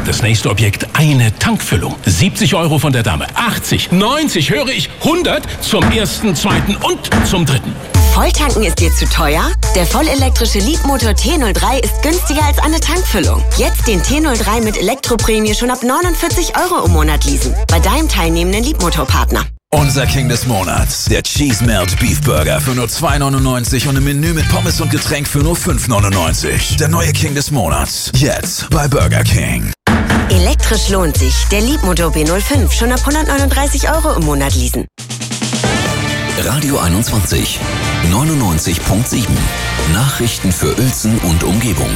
Das nächste Objekt, eine Tankfüllung. 70 € von der Dame, 80, 90, höre ich, 100 zum ersten, zweiten und zum dritten. Volltanken ist dir zu teuer? Der vollelektrische Leapmotor T03 ist günstiger als eine Tankfüllung. Jetzt den T03 mit Elektroprämie schon ab 49 € im Monat leasen. Bei deinem teilnehmenden Leapmotor-Partner. Unser King des Monats, der Cheese Melt Beef Burger für nur 2,99 € und im Menü mit Pommes und Getränk für nur 5,99 €. Der neue King des Monats, jetzt bei Burger King. Elektrisch lohnt sich. Der Leapmotor B05 schon ab 139 € im Monat leasen. Radio 21, 99.7. Nachrichten für Uelzen und Umgebung.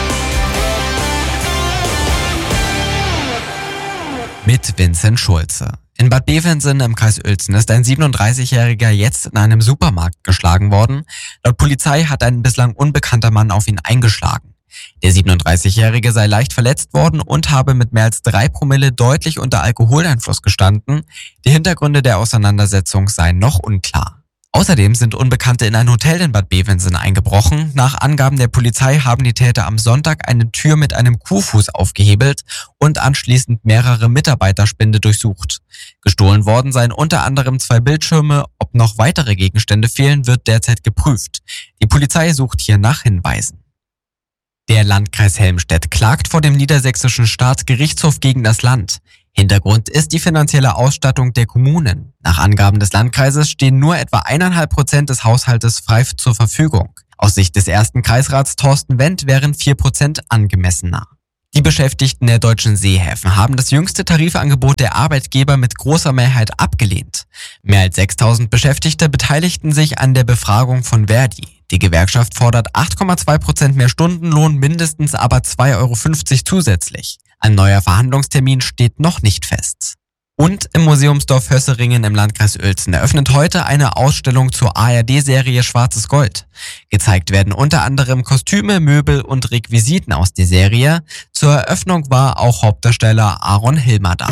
Mit Vincent Schulze. In Bad Bevensen im Kreis Uelzen ist ein 37-Jähriger jetzt in einem Supermarkt geschlagen worden. Laut Polizei hat ein bislang unbekannter Mann auf ihn eingeschlagen. Der 37-Jährige sei leicht verletzt worden und habe mit mehr als 3 Promille deutlich unter Alkoholeinfluss gestanden. Die Hintergründe der Auseinandersetzung seien noch unklar. Außerdem sind Unbekannte in ein Hotel in Bad Bevensen eingebrochen. Nach Angaben der Polizei haben die Täter am Sonntag eine Tür mit einem Kuhfuß aufgehebelt und anschließend mehrere Mitarbeiterspinde durchsucht. Gestohlen worden seien unter anderem 2 Bildschirme. Ob noch weitere Gegenstände fehlen, wird derzeit geprüft. Die Polizei sucht hier nach Hinweisen. Der Landkreis Helmstedt klagt vor dem Niedersächsischen Staatsgerichtshof gegen das Land. Hintergrund ist die finanzielle Ausstattung der Kommunen. Nach Angaben des Landkreises stehen nur etwa 1,5% des Haushaltes frei zur Verfügung. Aus Sicht des ersten Kreisrats Thorsten Wendt wären 4% angemessener. Die Beschäftigten der deutschen Seehäfen haben das jüngste Tarifangebot der Arbeitgeber mit großer Mehrheit abgelehnt. Mehr als 6.000 Beschäftigte beteiligten sich an der Befragung von Verdi. Die Gewerkschaft fordert 8,2% mehr Stundenlohn, mindestens aber 2,50 € zusätzlich. Ein neuer Verhandlungstermin steht noch nicht fest. Und im Museumsdorf Hösseringen im Landkreis Uelzen eröffnet heute eine Ausstellung zur ARD-Serie Schwarzes Gold. Gezeigt werden unter anderem Kostüme, Möbel und Requisiten aus der Serie. Zur Eröffnung war auch Hauptdarsteller Aaron Hilmer da.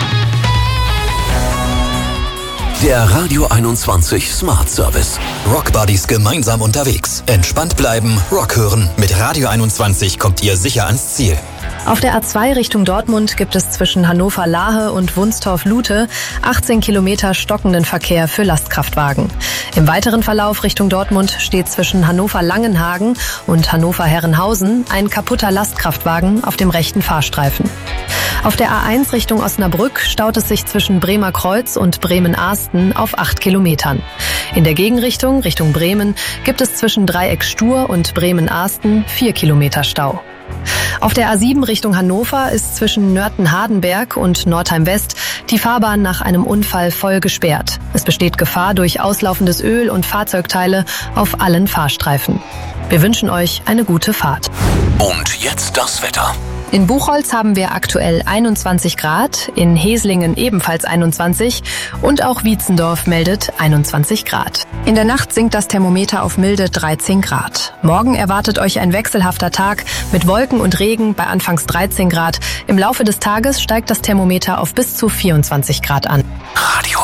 Der Radio 21 Smart Service. Rock Buddies gemeinsam unterwegs. Entspannt bleiben, Rock hören. Mit Radio 21 kommt ihr sicher ans Ziel. Auf der A2 Richtung Dortmund gibt es zwischen Hannover-Lahe und Wunstorf-Lute 18 Kilometer stockenden Verkehr für Lastkraftwagen. Im weiteren Verlauf Richtung Dortmund steht zwischen Hannover-Langenhagen und Hannover-Herrenhausen ein kaputter Lastkraftwagen auf dem rechten Fahrstreifen. Auf der A1 Richtung Osnabrück staut es sich zwischen Bremer Kreuz und Bremen-Ahsten auf 8 Kilometern. In der Gegenrichtung, Richtung Bremen, gibt es zwischen Dreieck Stur und Bremen-Ahsten 4 Kilometer Stau. Auf der A7 Richtung Hannover ist zwischen Nörten-Hardenberg und Nordheim-West die Fahrbahn nach einem Unfall voll gesperrt. Es besteht Gefahr durch auslaufendes Öl und Fahrzeugteile auf allen Fahrstreifen. Wir wünschen euch eine gute Fahrt. Und jetzt das Wetter. In Buchholz haben wir aktuell 21 Grad, in Heslingen ebenfalls 21 und auch Wietzendorf meldet 21 Grad. In der Nacht sinkt das Thermometer auf milde 13 Grad. Morgen erwartet euch ein wechselhafter Tag mit Wolken und Regen bei anfangs 13 Grad. Im Laufe des Tages steigt das Thermometer auf bis zu 24 Grad an. Radio